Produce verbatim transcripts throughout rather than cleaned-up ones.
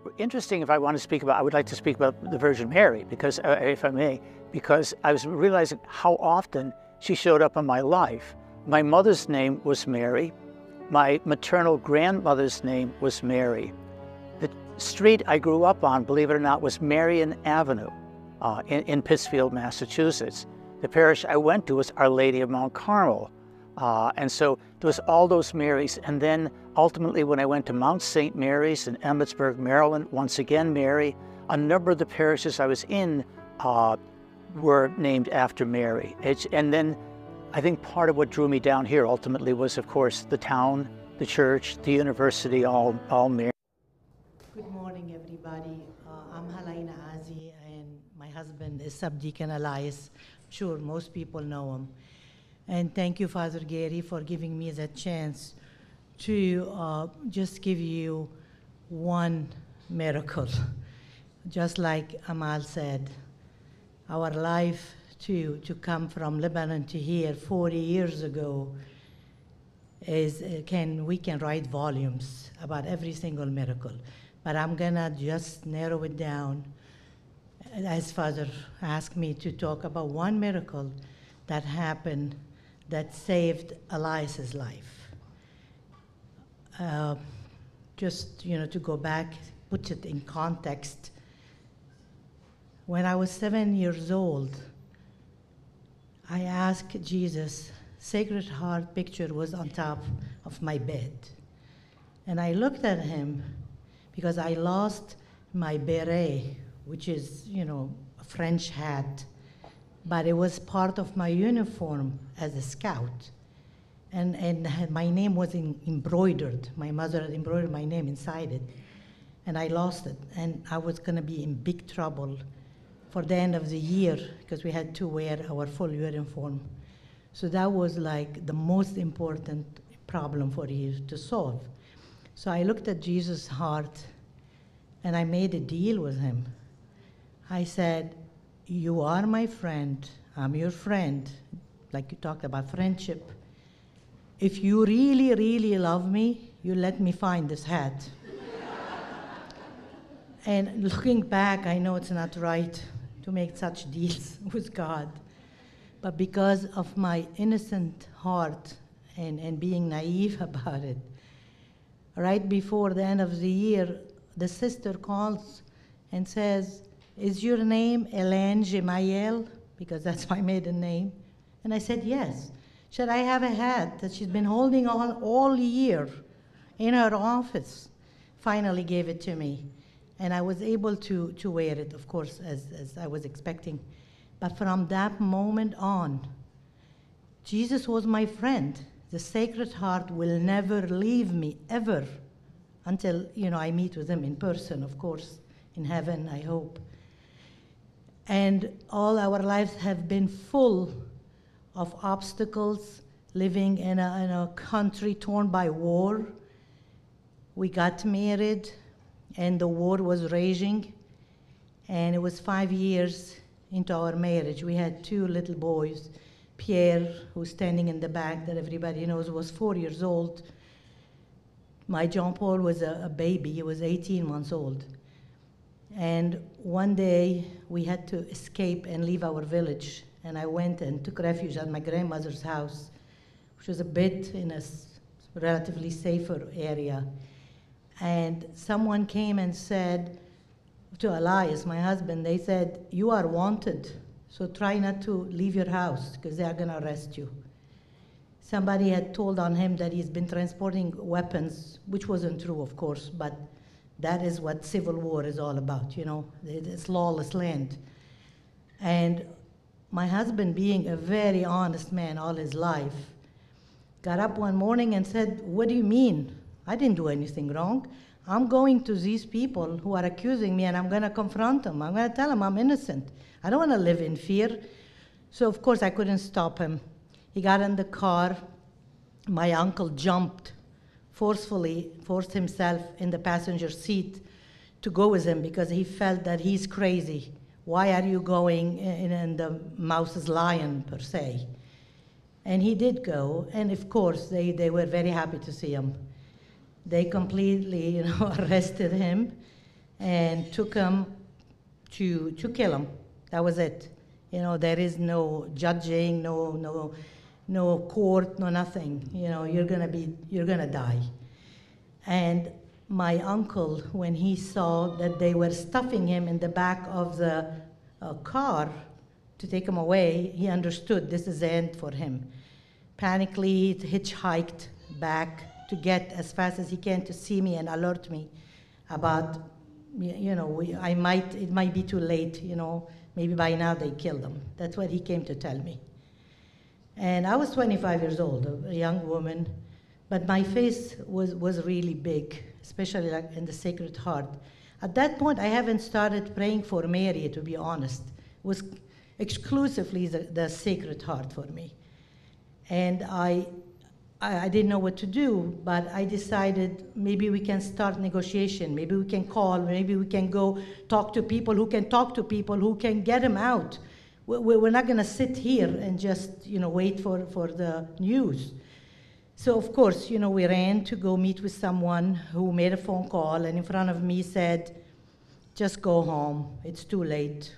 Interesting, if I want to speak about, I would like to speak about the Virgin Mary, because, uh, if I may, because I was realizing how often she showed up in my life. My mother's name was Mary. My maternal grandmother's name was Mary. The street I grew up on, believe it or not, was Marion Avenue uh, in, in Pittsfield, Massachusetts. The parish I went to was Our Lady of Mount Carmel. Uh, and so there was all those Marys. And then ultimately when I went to Mount Saint Mary's in Emmitsburg, Maryland, once again Mary, a number of the parishes I was in uh, were named after Mary. It's, and then I think part of what drew me down here ultimately was, of course, the town, the church, the university, all, all Mary. Good morning, everybody. Uh, I'm Helena Azi, and my husband is Subdeacon Elias. I'm sure most people know him. And thank you, Father Gary, for giving me that chance to uh, just give you one miracle. Just like Amal said, our life to, to come from Lebanon to here forty years ago is, uh, can, we can write volumes about every single miracle. But I'm gonna just narrow it down, as Father asked me to talk about one miracle that happened that saved Elias's life. Uh, just, you know, to go back, put it in context. When I was seven years old, I asked Jesus, Sacred Heart picture was on top of my bed. And I looked at him because I lost my beret, which is, you know, a French hat, but it was part of my uniform as a scout. And, and my name was in, embroidered. My mother had embroidered my name inside it. And I lost it. And I was gonna be in big trouble for the end of the year because we had to wear our full uniform. So that was like the most important problem for you to solve. So I looked at Jesus' heart and I made a deal with him. I said, you are my friend, I'm your friend, like you talked about friendship. If you really, really love me, you let me find this hat. And looking back, I know it's not right to make such deals with God, but because of my innocent heart and, and being naive about it, right before the end of the year, the sister calls and says, is your name Elaine Gemayel? Because that's my maiden name. And I said, yes. Should I have a hat that she's been holding on all year in her office? Finally gave it to me. And I was able to, to wear it, of course, as, as I was expecting. But from that moment on, Jesus was my friend. The Sacred Heart will never leave me, ever, until, you know, I meet with him in person, of course, in heaven, I hope. And all our lives have been full of obstacles, living in a, in a country torn by war. We got married, and the war was raging, and it was five years into our marriage. We had two little boys. Pierre, who's standing in the back that everybody knows, was four years old. My Jean Paul was a, a baby, he was eighteen months old. And one day we had to escape and leave our village. And I went and took refuge at my grandmother's house, which was a bit in a relatively safer area. And someone came and said to Elias, my husband, they said, you are wanted, so try not to leave your house because they are gonna arrest you. Somebody had told on him that he's been transporting weapons, which wasn't true, of course, but that is what civil war is all about, you know, it's lawless land. And my husband, being a very honest man all his life, got up one morning and said, what do you mean? I didn't do anything wrong. I'm going to these people who are accusing me and I'm gonna confront them. I'm gonna tell them I'm innocent. I don't wanna live in fear. So of course I couldn't stop him. He got in the car. My uncle jumped forcefully, forced himself in the passenger seat to go with him because he felt that he's crazy. Why are you going in, in the mouse's lion, per se? And he did go, and of course, they, they were very happy to see him. They completely, you know, arrested him, and took him to to kill him. That was it. You know, there is no judging, no no no court, no nothing. You know, you're gonna be you're gonna die. And my uncle, when he saw that they were stuffing him in the back of the uh, car to take him away, he understood this is the end for him. Panically, he hitchhiked back to get as fast as he can to see me and alert me about, you know, we, I might, it might be too late, you know, maybe by now they killed him. That's what he came to tell me. And I was twenty-five years old, a young woman, but my face was, was really big, especially like in the Sacred Heart. At that point, I haven't started praying for Mary, to be honest. It was exclusively the, the Sacred Heart for me. And I, I, I didn't know what to do, but I decided maybe we can start negotiation. Maybe we can call, maybe we can go talk to people who can talk to people who can get him out. We're not gonna sit here and just, you know, wait for, for the news. So of course, you know, we ran to go meet with someone who made a phone call and in front of me said, just go home, it's too late.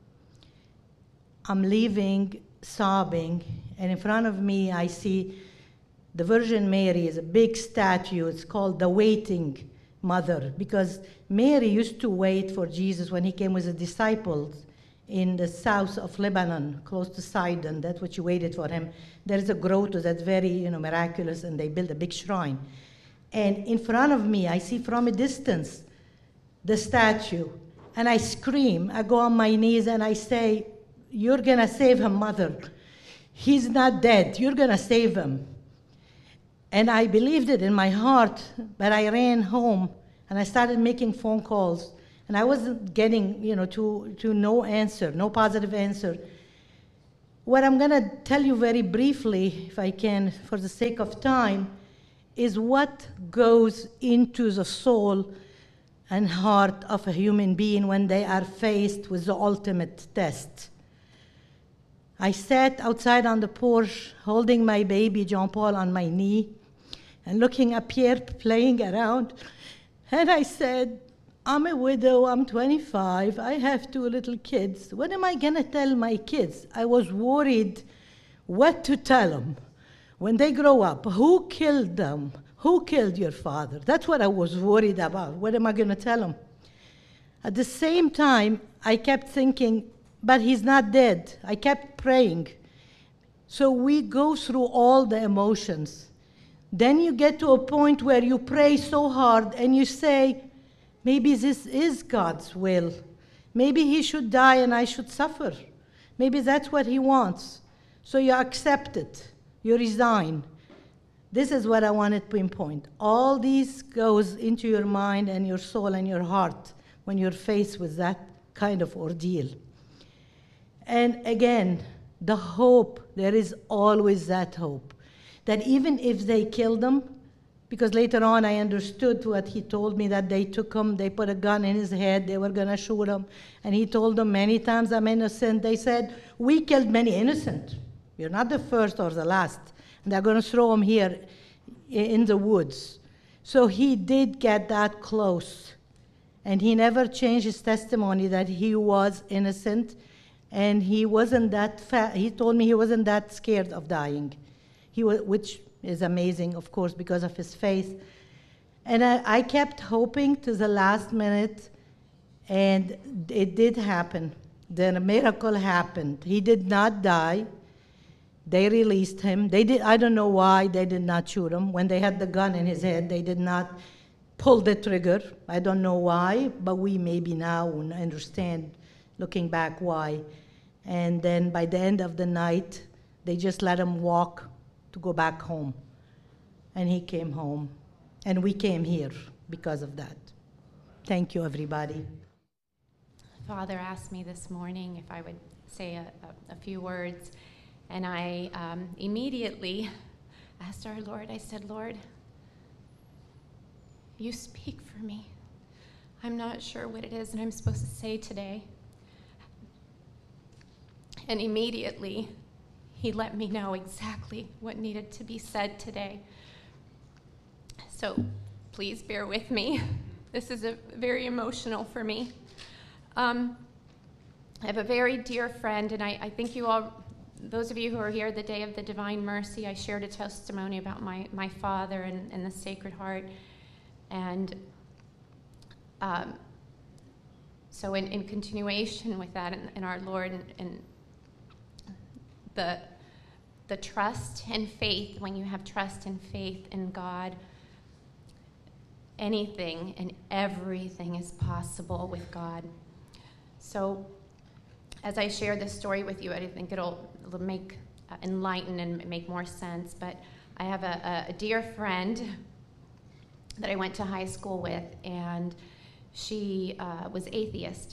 I'm leaving, sobbing, and in front of me I see the Virgin Mary is a big statue. It's called the Waiting Mother, because Mary used to wait for Jesus when he came with the disciples in the south of Lebanon, close to Sidon. That's what she waited for him. There's a grotto that's very, you know, miraculous, and they built a big shrine. And in front of me, I see from a distance the statue, and I scream. I go on my knees and I say, you're gonna save him, Mother. He's not dead. You're gonna save him. And I believed it in my heart, but I ran home and I started making phone calls. And I wasn't getting, you know, to, to no answer, no positive answer. What I'm going to tell you very briefly, if I can, for the sake of time, is what goes into the soul and heart of a human being when they are faced with the ultimate test. I sat outside on the porch, holding my baby John Paul on my knee, and looking at Pierre playing around, and I said, I'm a widow, I'm twenty-five, I have two little kids. What am I gonna tell my kids? I was worried what to tell them when they grow up. Who killed them? Who killed your father? That's what I was worried about. What am I gonna tell them? At the same time, I kept thinking, but he's not dead. I kept praying. So we go through all the emotions. Then you get to a point where you pray so hard and you say, maybe this is God's will. Maybe he should die and I should suffer. Maybe that's what he wants. So you accept it. You resign. This is what I wanted to pinpoint. All these goes into your mind and your soul and your heart when you're faced with that kind of ordeal. And again, the hope, there is always that hope, that even if they kill them, because later on I understood what he told me, that they took him, they put a gun in his head, they were gonna shoot him, and he told them many times, I'm innocent. They said, we killed many innocent. You're not the first or the last. And they're gonna throw him here in the woods. So he did get that close. And he never changed his testimony that he was innocent, and he wasn't that, fa- he told me he wasn't that scared of dying, he was, which is amazing, of course, because of his faith. And I, I kept hoping to the last minute, and it did happen. The miracle happened. He did not die. They released him. They did. I don't know why they did not shoot him. When they had the gun in his head, they did not pull the trigger. I don't know why, but we maybe now understand, looking back, why. And then by the end of the night, they just let him walk to go back home. And he came home. And we came here because of that. Thank you, everybody. Father asked me this morning if I would say a, a, a few words. And I um, immediately asked our Lord, I said, Lord, you speak for me. I'm not sure what it is that I'm supposed to say today. And immediately, he let me know exactly what needed to be said today. So please bear with me. this is a very emotional for me. Um, I have a very dear friend, and I, I think you all, those of you who are here the day of the Divine Mercy, I shared a testimony about my, my father and, and the Sacred Heart. And um, so in, in continuation with that, in, in our Lord, and, and the, the trust and faith, when you have trust and faith in God, anything and everything is possible with God. So as I share this story with you, I think it'll, it'll make, uh, enlighten and make more sense. But I have a, a dear friend that I went to high school with, and she uh, was atheist.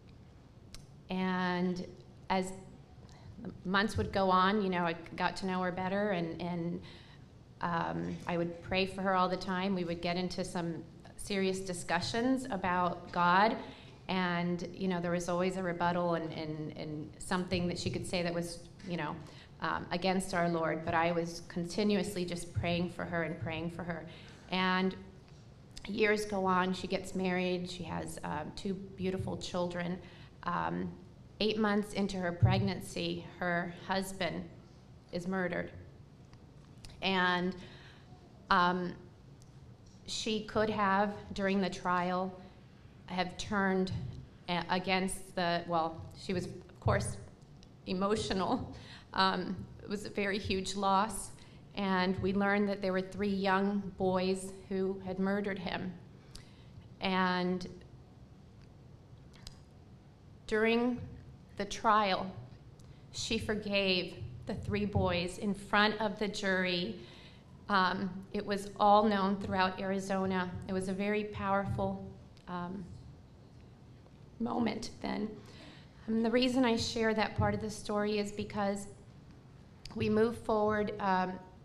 And as months would go on, you know, I got to know her better, and, and um, I would pray for her all the time. We would get into some serious discussions about God. And, you know, there was always a rebuttal and, and, and something that she could say that was, you know, um, against our Lord. But I was continuously just praying for her and praying for her. And years go on. She gets married. She has um, two beautiful children. Um, eight months into her pregnancy, her husband is murdered. And um, she could have, during the trial, have turned against the, well, she was, of course, emotional. Um, it was a very huge loss. And we learned that there were three young boys who had murdered him. And during the trial, she forgave the three boys in front of the jury. Um, it was all known throughout Arizona. It was a very powerful um, moment then. Um, the reason I share that part of the story is because we moved forward um,